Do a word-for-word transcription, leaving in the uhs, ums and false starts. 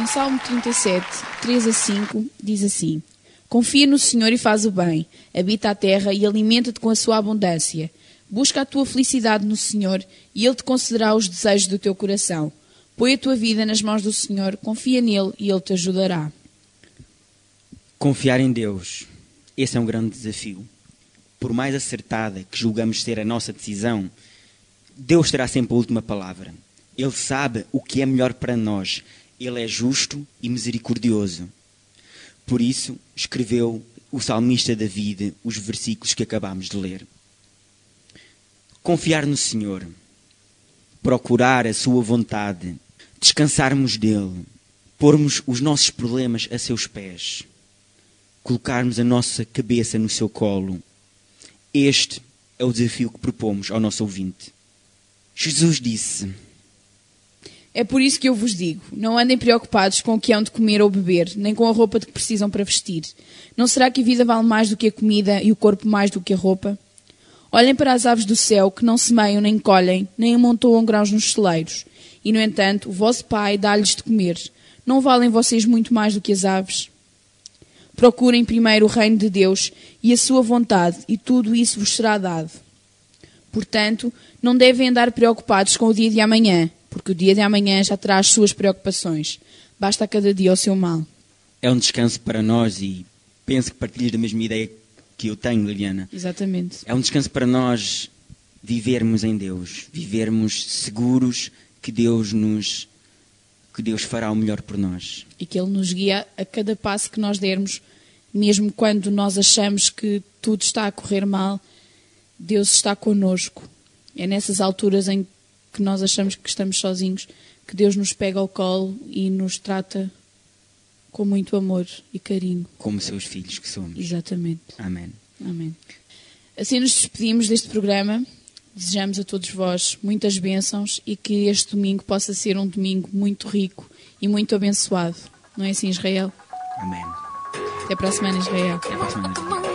Em Salmo trinta e sete, três a cinco, diz assim: Confia no Senhor e faz o bem, habita a terra e alimenta-te com a sua abundância. Busca a tua felicidade no Senhor e Ele te concederá os desejos do teu coração. Põe a tua vida nas mãos do Senhor, confia nele e Ele te ajudará. Confiar em Deus, esse é um grande desafio. Por mais acertada que julgamos ser a nossa decisão, Deus terá sempre a última palavra. Ele sabe o que é melhor para nós. Ele é justo e misericordioso. Por isso, escreveu o salmista David os versículos que acabámos de ler. Confiar no Senhor, procurar a sua vontade, descansarmos dele, pormos os nossos problemas a seus pés, colocarmos a nossa cabeça no seu colo. Este é o desafio que propomos ao nosso ouvinte. Jesus disse: É por isso que eu vos digo, não andem preocupados com o que hão de comer ou beber, nem com a roupa de que precisam para vestir. Não será que a vida vale mais do que a comida e o corpo mais do que a roupa? Olhem para as aves do céu, que não semeiam, nem colhem, nem amontoam grãos nos celeiros. E, no entanto, o vosso Pai dá-lhes de comer. Não valem vocês muito mais do que as aves? Procurem primeiro o reino de Deus e a sua vontade, e tudo isso vos será dado. Portanto, não devem andar preocupados com o dia de amanhã, porque o dia de amanhã já terá as suas preocupações. Basta a cada dia o seu mal. É um descanso para nós e penso que partilhas da mesma ideia que eu tenho, Liliana. Exatamente. É um descanso para nós vivermos em Deus, vivermos seguros que Deus nos, que Deus fará o melhor por nós. E que Ele nos guia a cada passo que nós dermos, mesmo quando nós achamos que tudo está a correr mal, Deus está connosco. É nessas alturas em que nós achamos que estamos sozinhos, que Deus nos pega ao colo e nos trata com muito amor e carinho. Como seus filhos que somos. Exatamente. Amém. Amém. Assim nos despedimos deste programa. Desejamos a todos vós muitas bênçãos e que este domingo possa ser um domingo muito rico e muito abençoado. Não é assim, Israel? Amém. Até para a semana, Israel. Até para a semana.